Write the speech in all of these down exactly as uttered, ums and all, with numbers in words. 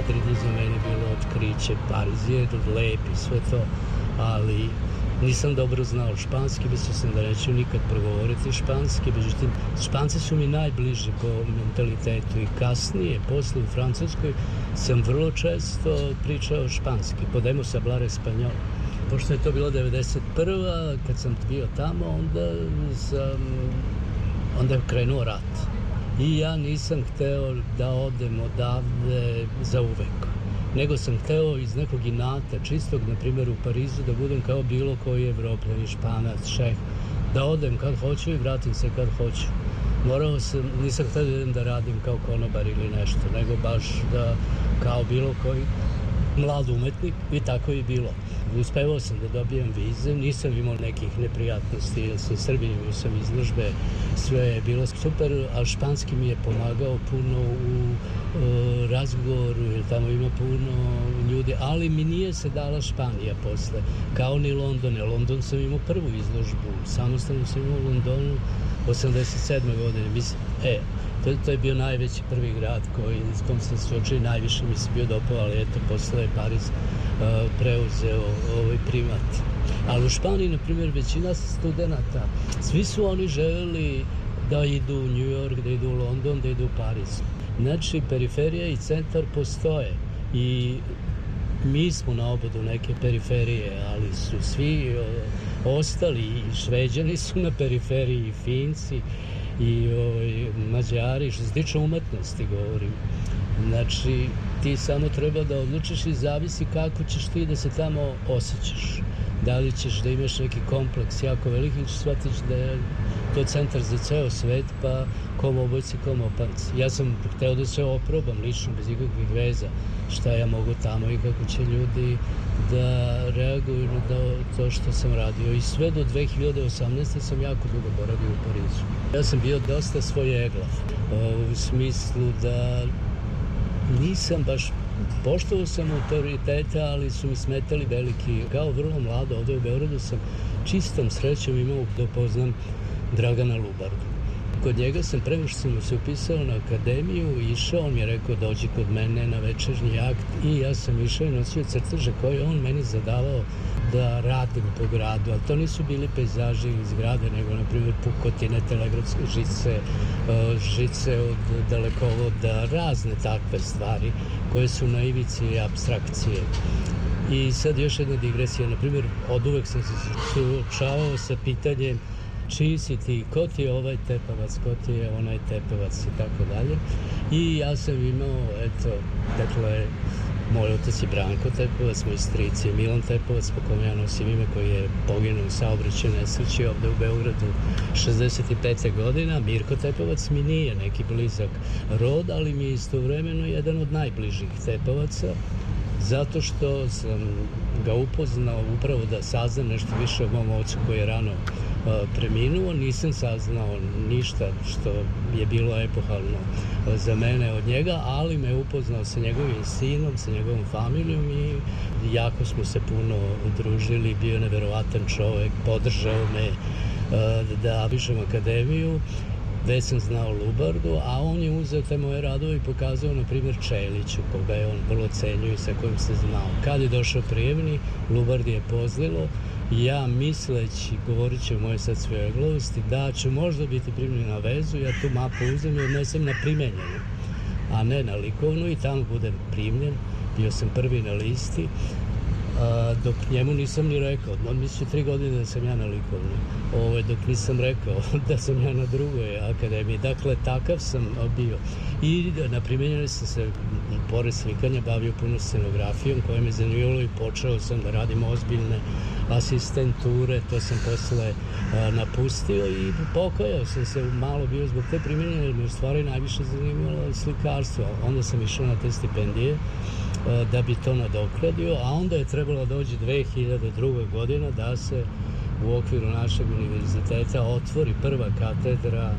Madrid je za mene bilo otkriće, Pariz je lep i sve to, ali nisam dobro znao španski, mislio sam da neću nikad progovoriti španski, međutim, Španci su mi najbliži po mentalitetu i kasnije, posle u Francuskoj, sam vrlo često pričao španski, podemos hablar español. Pošto je to bilo devedeset prva kad sam bio tamo, onda sam, onda je krenuo rat. I ja nisam hteo da odem odavde za uvek, nego sam hteo iz nekog inata, čistog, na primjer u Parizu, da budem kao bilo koji Evropljan, Španac, Čeh, da odem kad hoću i vratim se kad hoću. Morao sam, nisam hteo da idem da radim kao konobar ili nešto, nego baš da kao bilo koji mlad umetnik i tako je bilo. Uspevao sam da dobijem vize, nisam imao nekih neprijatnosti, jer sam Srbin, imao sam izložbe, sve je bilo super, a španski mi je pomagao puno u, u razgovoru, jer tamo ima puno ljudi, ali mi nije se dala Španija posle, kao ni London. London sam imao prvu izložbu, samostalno sam imao u Londonu osamdeset sedme godine, mislim, e, To, to je bio najveći prvi grad koji, s kojim sam se očeo, najviše mi se bio dopao, ali eto, posle je Pariz uh, preuzeo ovaj primat. Ali u Španiji, na primjer, većina studenta, svi su oni želeli da idu u New York, da idu u London, da idu u Pariz. Znači, periferija i centar postoje i mi smo na obodu neke periferije, ali su svi uh, ostali, i Šveđani su na periferiji, i Finci, i ovaj, Mađari, što se tiče umetnosti govorim. Znači, ti samo treba da odlučiš i zavisi kako ćeš ti da se tamo osjećaš. Da li ćeš da imaš neki kompleks jako veliki ili ćeš shvatiš da je to centar za ceo svet, pa kom obojci, kom opanci. Ja sam hteo da se oprobam lično, bez ikakvih veza, šta ja mogu tamo i kako će ljudi da reaguju na to što sam radio. I sve do dve hiljade osamnaeste. sam jako dugo boravio u Parizu. Ja sam bio dosta svojeglav, u smislu da nisam baš, poštovao sam autoriteta, ali su mi smetali veliki. Kao vrlo mlado ovde u Beogradu sam čistom srećom imao da upoznam Dragana Lubardu. Kod njega sam, prema što sam se upisao na akademiju, išao, on mi je rekao dođi kod mene na večernji akt i ja sam išao i nosio crteže koje on meni zadavao da radim po gradu, ali to nisu bili pejzaži ili zgrade, nego na primjer pukotine, telegrafske žice, žice od dalekovoda, razne takve stvari koje su na ivici apstrakcije. I sad još jedna digresija, na primjer, od uvek sam se suočavao sa pitanjem čiji si ti, ko ti je ovaj Tepavac, ko ti je onaj Tepavac i tako dalje. I ja sam imao, eto, dakle, moj otac je Branko Tepavac, moj stric je Milan Tepavac, po kome ja nosim ime, koji je poginuo u saobraćaju nesreći ovde u Beogradu šezdeset pete godina. Mirko Tepavac mi nije neki blizak rod, ali mi je istovremeno jedan od najbližih Tepavaca, zato što sam ga upoznao upravo da saznam nešto više o mom ocu koji je rano uh, preminuo. Nisam saznao ništa što je bilo epohalno uh, za mene od njega, ali me upoznao sa njegovim sinom, sa njegovom familijom i jako smo se puno udružili. Bio je neverovatan čovek, podržao me uh, da pišem akademiju. Već sam znao Lubardu, a on je uzeo te moje radove i pokazao, na primjer, Čeliću, koga je on vrlo cenio i sa kojim se znao. Kad je došao prijemni, Lubardi je pozlilo, ja misleći, govorit ću o moje sad svojeglovosti, da ću možda biti primljen na vezu, ja tu mapu uzem i odnesem na primenjenu, a ne na likovnu, i tamo budem primljen. Bio sam prvi na listi, a, dok njemu nisam ni rekao, on misli tri godine da sam ja na likovnoj, ovo, dok nisam rekao da sam ja na drugoj akademiji. Dakle, takav sam bio. I na primenjenju sam se, pored slikanja, bavio puno scenografijom, koja me zanimalo, i počeo sam da radim ozbiljne asistenture. To sam posle a, napustio i pokajao sam se malo bio zbog te primenjenje, jer me u stvari najviše zanimalo slikarstvo. Onda sam išao na te stipendije da bi to nadoknadio, a onda je trebalo doći dve hiljade druga. godina da se u okviru našeg univerziteta otvori prva katedra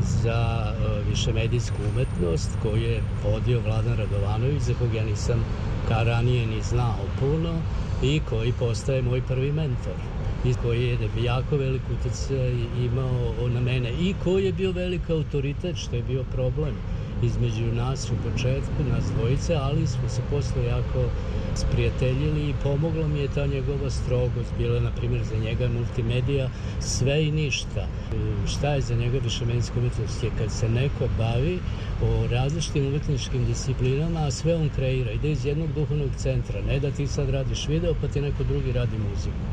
za uh, višemedijsku umetnost, koju je vodio Vladan Radovanović, za kog ja nisam ka ranije ni znao puno, i koji postaje moj prvi mentor, i koji je jako velik utjecaj imao na mene, i koji je bio velik autoritet, što je bio problem, između nas u početku, nas dvojice, ali smo se posle jako sprijateljili i pomoglo mi je ta njegova strogost. Bila, na primjer, za njega multimedija sve i ništa. Šta je za njega višemedijska umetnost? Je kad se neko bavi o različitim umetničkim disciplinama, a sve on kreira. Ide iz jednog duhovnog centra. Ne da ti sad radiš video, pa ti neko drugi radi muziku.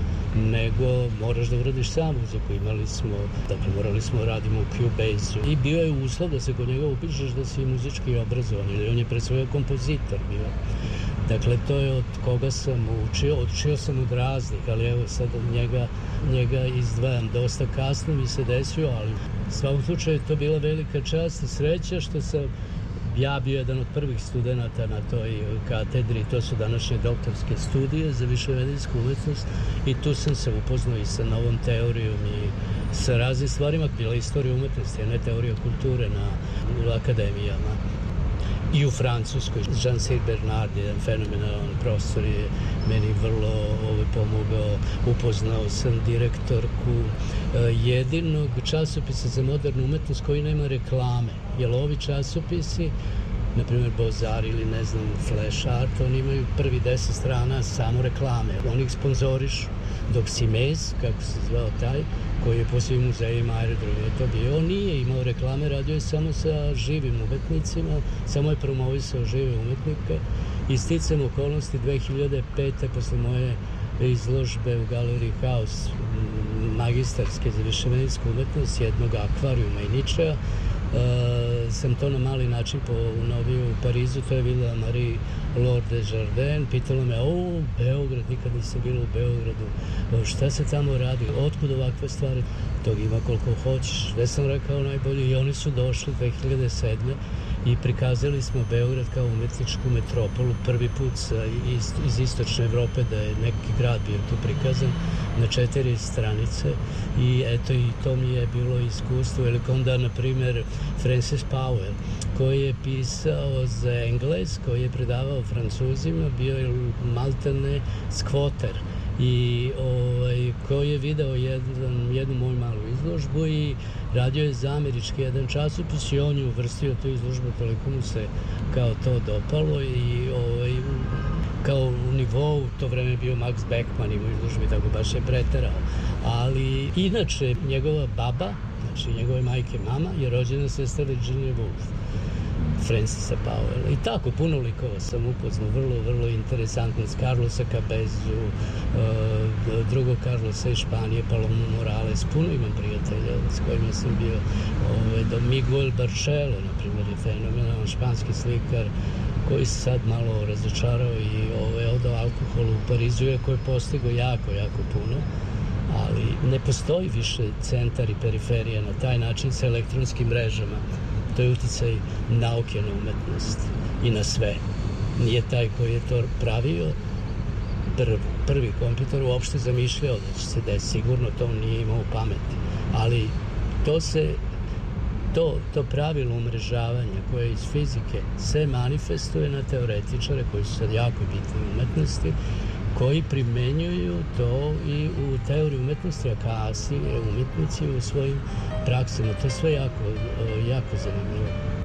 Nego moraš da uradiš sam muziku. Imali smo, dakle, morali smo radimo u Cubase-u. I bio je uslov da se kod njega upišeš da si muzički obrazovan, ili on je pre svega kompozitor bio. Dakle, to je od koga sam učio. Učio sam od raznih, ali evo sad od njega, njega izdvajam. Dosta kasno mi se desio, ali u svakom slučaju to bila velika čast i sreća što sam ja bio jedan od prvih studenta na toj katedri. To su današnje doktorske studije za višemedijsku umetnost i tu sam se upoznao i sa novom teorijom i sa raznim stvarima. Bila istorija umetnosti, a ne teorija kulture na akademijama. I u Francuskoj. Jean-Cyr Bernard, jedan fenomenalan profesor, je meni vrlo ovo, pomogao. Upoznao sam direktorku jedinog časopisa za modernu umetnost koji nema reklame. Jer ovi časopisi, na primjer Bozar ili ne znam Flash Art, oni imaju prvi deset strana samo reklame. Oni ih sponzorišu. Dok Simez, kako se zvao taj, koji je po svim muzejima, aerodromima to bio, on nije imao reklame, radio je samo sa živim umetnicima, samo je promovisao žive umetnike. I sticam okolnosti dve hiljade pete. posle moje izložbe u Galeriji Haus, magistarske za višemedijsku umetnost, jednog akvarijuma i ničega, Uh, sam to na mali način ponovio u Parizu. To je Villa Marie Laure Desjardins. Pitalo me, o, Beograd, nikad nisam bila u Beogradu, o, šta se tamo radi, otkud ovakve stvari? Tog ima koliko hoćeš. Sve sam rekao najbolje i oni su došli dve hiljade sedme i prikazali smo Beograd kao umetničku metropolu. Prvi put iz, iz istočne Evrope da je neki grad bio tu prikazan na četiri stranice i eto i to mi je bilo iskustvo. Ili onda, na primjer, Francis Powell, koji je pisao za Engles, koji je predavao Francuzima, bio je maltene skvoter i ovaj, koji je video jedan, jednu moju malu izložbu i radio je za američki jedan časopis i on je uvrstio tu izložbu, toliko mu se kao to dopalo i ovaj, kao u nivou, to vreme je bio Max Beckman i u izložbi, tako baš je preterao. Ali inače, njegova baba, znači njegove majke mama, je rođena sestra Virginia Woolf, Francisa Powella. I tako, puno likova sam upoznao, vrlo, vrlo interesantno. Carlosa Cabezu, uh, drugog Carlosa iz Španije, Palomo Morales, puno imam prijatelja s kojima sam bio. Ovaj, do Miguel Barcelo, na primjer, je fenomenalan španski slikar koji se sad malo razočarao i ovaj, odao alkoholu u Parizu, iako je postigao jako, jako puno. Ali ne postoji više centar i periferija na taj način sa elektronskim mrežama. To je uticaj nauke na umetnost i na sve. Nije taj koji je to pravio prvi, prvi kompjuter uopšte zamišljao da će se desiti. Sigurno to nije imao pameti. Ali to se to, to pravilo umrežavanja koje iz fizike se manifestuje na teoretičare koji su sad jako bitni u umetnosti, koji primenjuju to i u teoriju umetnosti, a kasnije umjetnici u svojim praksama. To je sve jako, jako zanimljivo.